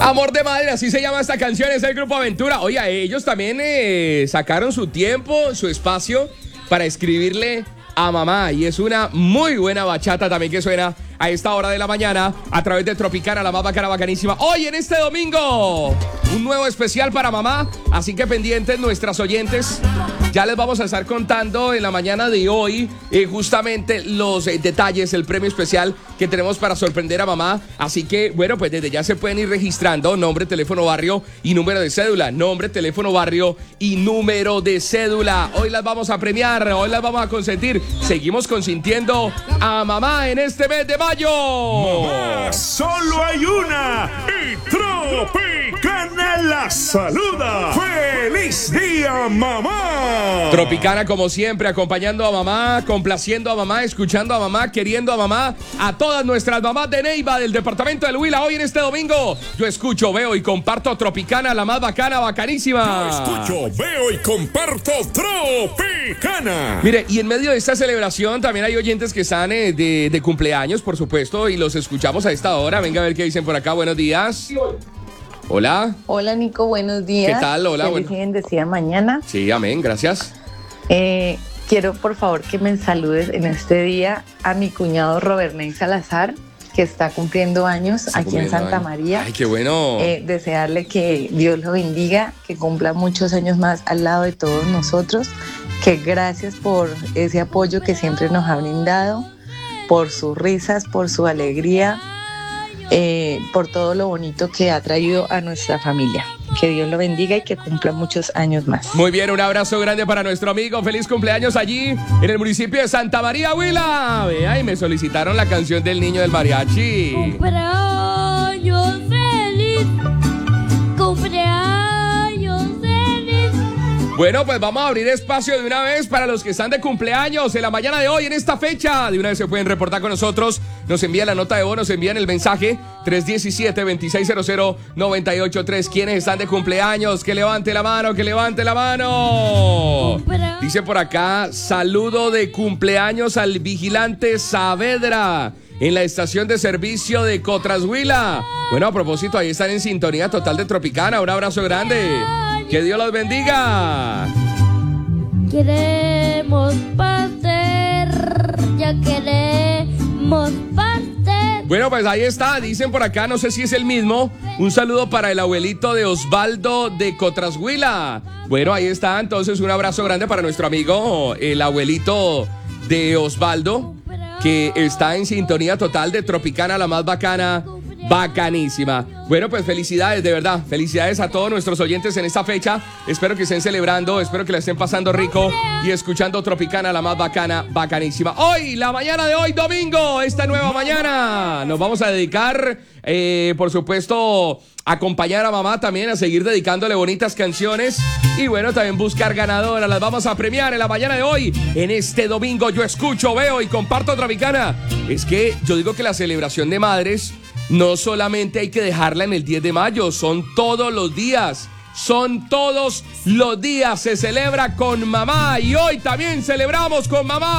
Amor de madre, así se llama esta canción, es el Grupo Aventura. Oye, ellos también sacaron su tiempo, su espacio para escribirle a mamá. Y es una muy buena bachata también que suena a esta hora de la mañana a través de Tropicana, la más bacana, bacanísima. Hoy en este domingo, un nuevo especial para mamá. Así que pendientes nuestras oyentes. Ya les vamos a estar contando en la mañana de hoy justamente los detalles, el premio especial que tenemos para sorprender a mamá. Así que, bueno, pues desde ya se pueden ir registrando nombre, teléfono, barrio y número de cédula. Nombre, teléfono, barrio y número de cédula. Hoy las vamos a premiar, hoy las vamos a consentir. Seguimos consintiendo a mamá en este mes de mayo. Mamá, solo hay una y Tropicana la saluda. ¡Feliz día, mamá! Tropicana, como siempre, acompañando a mamá, complaciendo a mamá, escuchando a mamá, queriendo a mamá, a todas nuestras mamás de Neiva, del departamento del Huila. Hoy en este domingo, yo escucho, veo y comparto Tropicana, la más bacana, bacanísima. Yo escucho, veo y comparto Tropicana. Mire, y en medio de esta celebración también hay oyentes que están de cumpleaños, por supuesto, y los escuchamos a esta hora. Venga a ver qué dicen por acá. Buenos días. Hola. Hola, Nico, buenos días. ¿Qué tal? Hola. Feliz y bendecida mañana. Sí, amén, gracias. Quiero, por favor, que me saludes en este día a mi cuñado Roberney Salazar, que está cumpliendo años aquí en Santa María. Ay, qué bueno. Desearle que Dios lo bendiga, que cumpla muchos años más al lado de todos nosotros, que gracias por ese apoyo que siempre nos ha brindado, por sus risas, por su alegría, por todo lo bonito que ha traído a nuestra familia. Que Dios lo bendiga y que cumpla muchos años más. Muy bien, un abrazo grande para nuestro amigo. Feliz cumpleaños allí en el municipio de Santa María, Huila. Vea, y me solicitaron la canción del niño del mariachi. Cumpleaños feliz, cumpleaños feliz. Bueno, pues vamos a abrir espacio de una vez para los que están de cumpleaños en la mañana de hoy, en esta fecha. De una vez se pueden reportar con nosotros. Nos envían la nota de voz, nos envían el mensaje 317-2600-983. ¿Quiénes están de cumpleaños? Que levante la mano, que levante la mano. Dice por acá, saludo de cumpleaños al vigilante Saavedra en la estación de servicio de Cotrashuila. Bueno, a propósito, ahí están en sintonía total de Tropicana. Un abrazo grande. Que Dios los bendiga. Queremos pastel, ya queremos pastel. Bueno, pues ahí está, dicen por acá, no sé si es el mismo. Un saludo para el abuelito de Osvaldo de Cotrashuila. Bueno, ahí está, entonces un abrazo grande para nuestro amigo, el abuelito de Osvaldo, que está en sintonía total de Tropicana, la más bacana, bacanísima. Bueno, pues felicidades, de verdad, felicidades a todos nuestros oyentes en esta fecha. Espero que estén celebrando, espero que la estén pasando rico y escuchando Tropicana, la más bacana, bacanísima. Hoy, la mañana de hoy, domingo, esta nueva mañana, nos vamos a dedicar, por supuesto, a acompañar a mamá también, a seguir dedicándole bonitas canciones y bueno, también buscar ganadoras. Las vamos a premiar en la mañana de hoy, en este domingo. Yo escucho, veo y comparto Tropicana. Es que yo digo que la celebración de madres no solamente hay que dejarla en el 10 de mayo, son todos los días. Son todos los días, se celebra con mamá y hoy también celebramos con mamá.